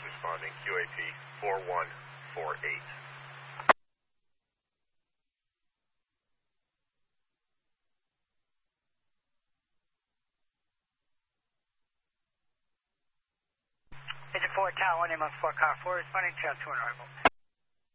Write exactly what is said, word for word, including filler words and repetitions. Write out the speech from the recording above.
is responding. Q A P four one four eight. Agent four, Tower one, M four, car four, responding to two on arrival.